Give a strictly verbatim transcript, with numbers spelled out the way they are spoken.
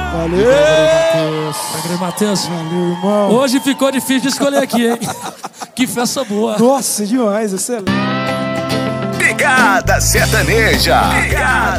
Valeu, Matheus. Matheus. Valeu, irmão. Hoje ficou difícil de escolher aqui, hein? Que festa boa. Nossa, demais, excelente. Pegada sertaneja. Pegada.